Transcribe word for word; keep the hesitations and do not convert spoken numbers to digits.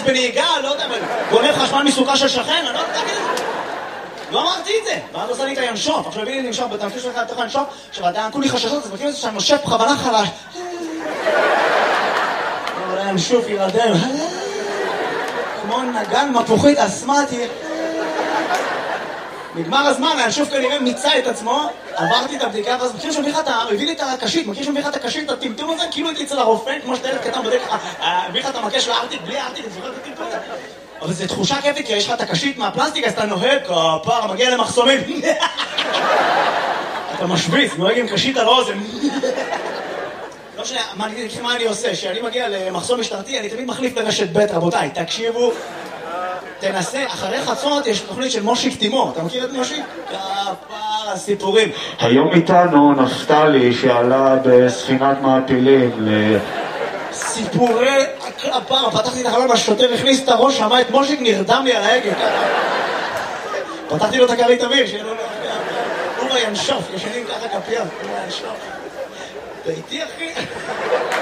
בנהיגה, לא יודע, גונב חשמל מסוכה של שכן, אני לא יודע, תגיד את זה. לא אמרתי את זה. ואז עושה לי את הינשוף. עכשיו הביא לי לנשוף, בתמקיש שלך לתוך הינשוף, שעדיין כולי חששות, אז מכיר את זה שאני נושף בכוונה חלש. אבל הינשוף ילדם. כמו נגן מפוחית אסמטי. נגמר הזמן, הינשוף כנראה מיצה את עצמו, עברתי את הבדיקה, ואז מכיר שמביא לך את ה... הביא לי את הקשית, מכיר שמביא לך את הקשית, את הטמטום הזה, כאילו הייתי אצל הרופא, כמו שאתה ילד קטן בדרך, הביא לך את המקש של הארטיק, בלי הארטיק, את זוכרת את הטמטום הזה? אבל זו תחושה כיפית, כי יש לך את הקשית מהפלסטיק, אז אתה נוהג, כפר, מגיע למחסומים. אתה משוויץ, נוהג עם קשית על האוזן. לא משנה, מה אני עושה? כשאני מגיע למחסום משטרתי, אני תמיד מחליף לרשת ב', רבותיי, תקשיבו, תנסה, אחרי חצות יש תוכנית של מושיק תימור, אתה מכיר את מושיק? כפר הסיפורים. היום איתנו נפתלי שעלה בספינת מעפילים ל... סיפורי הכפר, פתחתי את החלון, השוטר הכניס את הראש, שמע את מושיק, נרדם לי על ההגה. פתחתי לו את הקרית אוויר, שיהיה לו... הוא בינשוף, ישנים ככה כפיות, הוא בינשוף. אתה איתי אחי?